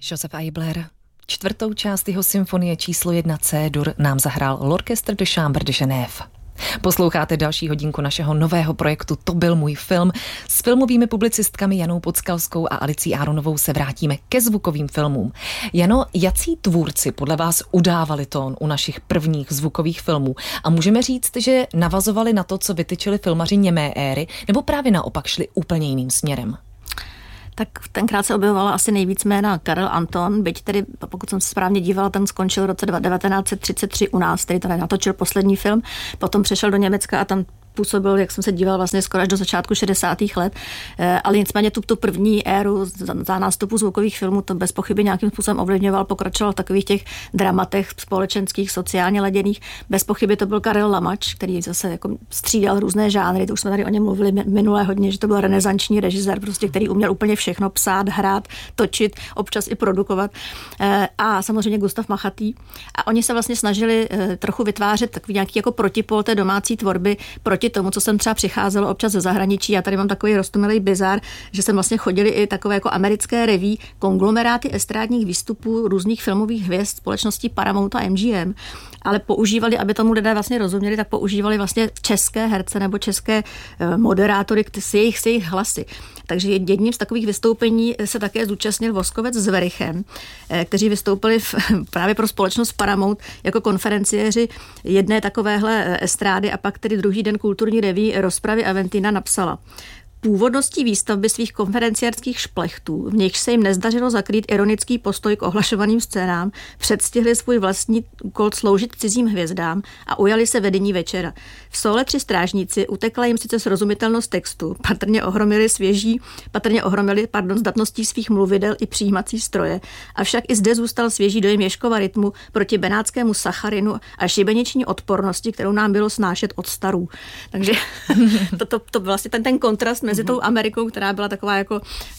Joseph Eibler. 4. část jeho symfonie číslo 1 C-dur nám zahrál l'Orchestre de Chambre de Genève. Posloucháte další hodinku našeho nového projektu To byl můj film. S filmovými publicistkami Janou Podskalskou a Alicí Áronovou se vrátíme ke zvukovým filmům. Jano, jací tvůrci podle vás udávali tón u našich prvních zvukových filmů? A můžeme říct, že navazovali na to, co vytyčili filmaři němé éry, nebo právě naopak šli úplně jiným směrem? Tak tenkrát se objevovala asi nejvíc jména Karel Anton, byť tedy, pokud jsem se správně dívala, ten skončil v roce 1933 u nás, tedy tady natočil poslední film, potom přešel do Německa a tam působil, jak jsem se díval, vlastně skoro až do začátku 60. let, ale nicméně tu první éru za nástupu zvukových filmů to bez pochyby nějakým způsobem ovlivňoval, pokračoval v takových těch dramatech společenských, sociálně laděných. Bez pochyby to byl Karel Lamač, který zase jako střídal různé žánry, to už jsme tady o něm mluvili minulé hodně, že to byl renesanční režisér, prostě, který uměl úplně všechno psát, hrát, točit, občas i produkovat. A samozřejmě Gustav Machatý. A oni se vlastně snažili trochu vytvářet takový nějaký jako protipol té domácí tvorby proti tomu, co jsem třeba přicházelo občas ze zahraničí. Já tady mám takový roztomilý bizar, že jsem vlastně chodili i takové jako americké reví, konglomeráty estrádních výstupů různých filmových hvězd společností Paramount a MGM, ale používali, aby tomu lidé vlastně rozuměli, tak používali vlastně české herce nebo české moderátory s jejich hlasy. Takže jedním z takových vystoupení se také zúčastnil Voskovec s Verichem, kteří vystoupili právě pro společnost Paramount jako konferenciéři jedné takovéhle estrády a pak tedy druhý den kulturní reví Rozpravy Aventina napsala: Původností výstavby svých konferenciérských šplechtů, v nichž se jim nezdařilo zakrýt ironický postoj k ohlašovaným scénám, předstihli svůj vlastní úkol sloužit cizím hvězdám a ujali se vedení večera. V Sole 3 strážníci utekla jim sice srozumitelnost textu, patrně ohromili zdatností svých mluvidel i přijímací stroje, avšak i zde zůstal svěží dojem Ježkova rytmu proti benátskému sacharinu a šibeniční odpornosti, kterou nám bylo snášet od starů. Takže to vlastně ten kontrast mezi tou Amerikou, která byla taková jako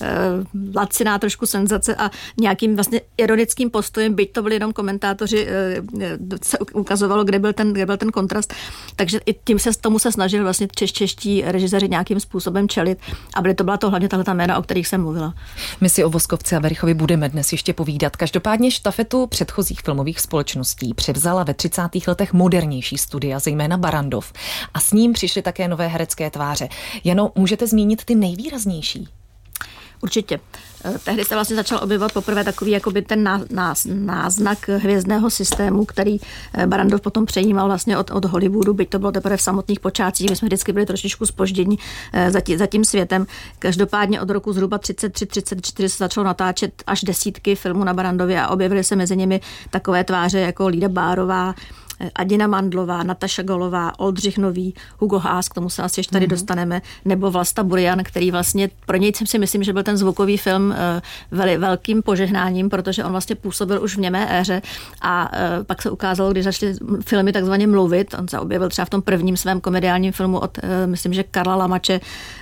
laciná trošku senzace a nějakým vlastně ironickým postojem, byť to byli jenom komentátoři, se ukazovalo, kde byl ten kontrast. Takže i tomu se snažili vlastně čeští režiséři nějakým způsobem čelit a byla to hlavně tahle jména, o kterých jsem mluvila. My si o Voskovci a Verichovi budeme dnes ještě povídat. Každopádně štafetu předchozích filmových společností převzala ve 30. letech modernější studia, zejména Barrandov. A s ním přišly také nové herecké tváře. Jano, můžete zmínit ty nejvýraznější? Určitě. Tehdy se vlastně začal objevovat poprvé takový jakoby ten náznak hvězdného systému, který Barrandov potom přejímal vlastně od Hollywoodu, byť to bylo teprve v samotných počátcích, my jsme vždycky byli trošičku zpoždění za tím světem. Každopádně od roku zhruba 33-34 se začalo natáčet až desítky filmů na Barrandově a objevily se mezi nimi takové tváře jako Lída Bárová, Adina Mandlová, Nataša Golová, Oldřich Nový, Hugo Haas, k tomu se asi ještě tady dostaneme, nebo Vlasta Burian, který vlastně, pro něj si myslím, že byl ten zvukový film velkým požehnáním, protože on vlastně působil už v němé éře a pak se ukázalo, když začaly filmy takzvaně mluvit, on se objevil třeba v tom prvním svém komediálním filmu od, myslím, že Karla Lamače,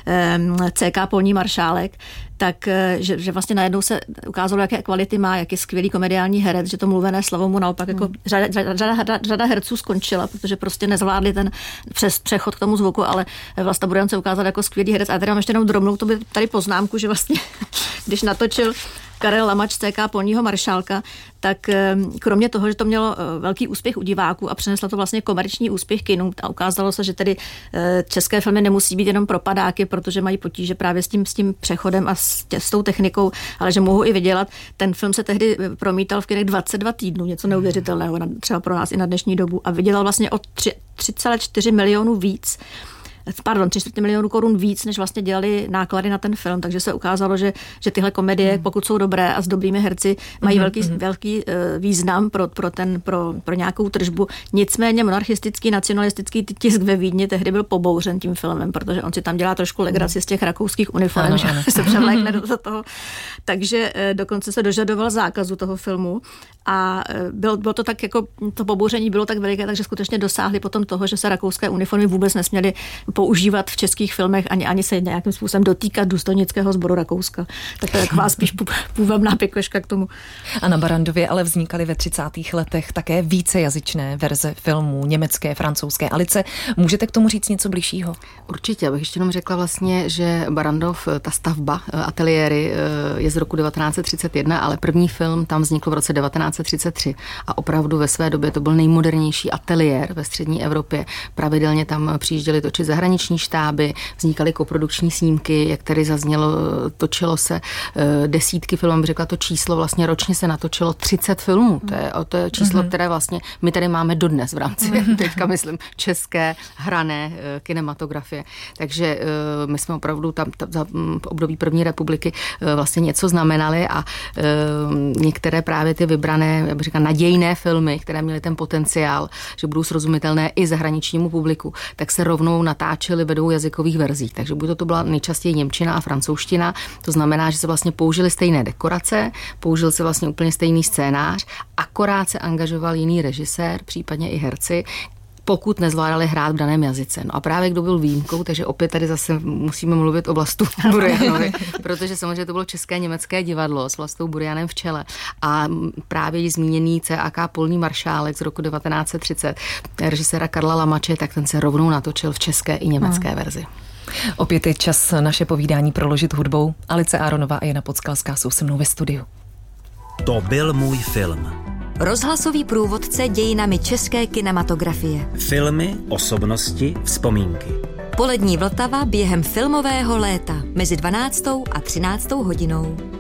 CK Polní maršálek, tak, že vlastně najednou se ukázalo, jaké kvality má, jak je skvělý komediální herec, že to mluvené slovo mu naopak jako řada herců skončila, protože prostě nezvládli ten přechod k tomu zvuku, ale Vlasta Burian se ukázal jako skvělý herec. A tady mám ještě jenom drobnou tady poznámku, že vlastně, když natočil Karel Lamač CK Polního maršálka, tak kromě toho, že to mělo velký úspěch u diváků a přineslo to vlastně komerční úspěch kinů a ukázalo se, že tedy české filmy nemusí být jenom propadáky, protože mají potíže právě s tím přechodem a s tou technikou, ale že mohou i vydělat. Ten film se tehdy promítal v kinech 22 týdnů, něco neuvěřitelného, třeba pro nás i na dnešní dobu a vydělal vlastně o 3,4 milionů víc. 3 milionů korun víc, než vlastně dělali náklady na ten film, takže se ukázalo, že tyhle komedie, pokud jsou dobré a s dobrými herci, mají velký význam pro nějakou tržbu. Nicméně monarchistický, nacionalistický tisk ve Vídni tehdy byl pobouřen tím filmem, protože on si tam dělá trošku legraci z těch rakouských uniform, že se převlékne do toho. Takže dokonce se dožadoval zákazu toho filmu a bylo to tak jako, to pobouření bylo tak veliké, takže skutečně dosáhli potom toho, že se rakouské uniformy vůbec nesměly používat v českých filmech, ani se nějakým způsobem dotýkat důstojnického sboru Rakouska. Tak to je taková spíš půvabná pěkveška k tomu. A na Barrandově ale vznikaly ve 30. letech také vícejazyčné verze filmů, německé, francouzské. Alice, můžete k tomu říct něco bližšího? Určitě, abych ještě jenom řekla vlastně, že Barrandov, ta stavba, ateliéry je z roku 1931, ale první film tam vznikl v roce 1933 a opravdu ve své době to byl nejmodernější ateliér ve střední Evropě. Pravidelně tam přijížděli točit zahraniční štáby, vznikaly koprodukční snímky, jak tady zaznělo, točilo se desítky filmů, bych řekla to číslo, vlastně ročně se natočilo 30 filmů. To je číslo, které vlastně my tady máme dodnes v rámci, teďka myslím, české hrané kinematografie. Takže my jsme opravdu tam za období první republiky vlastně něco znamenali a některé právě ty vybrané, jak bych řekla, nadějné filmy, které měly ten potenciál, že budou srozumitelné i zahraničnímu publiku, tak se rovnou natáčely ve 2 jazykových verzích. Takže buď to byla nejčastěji němčina a francouzština, to znamená, že se vlastně použily stejné dekorace, použil se vlastně úplně stejný scénář, akorát se angažoval jiný režisér, případně i herci, pokud nezvládali hrát v daném jazyce. No a právě kdo byl výjimkou, takže opět tady zase musíme mluvit o Vlastu Burianovi, protože samozřejmě to bylo české německé divadlo s Vlastou Burianem v čele a právě zmíněný CAK Polní maršálek z roku 1930 režiséra Karla Lamače, tak ten se rovnou natočil v české i německé verzi. Opět je čas naše povídání proložit hudbou. Alice Aronová a Jana Podskalská jsou se mnou ve studiu. To byl můj film. Rozhlasový průvodce dějinami české kinematografie. Filmy, osobnosti, vzpomínky. Polední Vltava během filmového léta mezi 12. a 13. hodinou.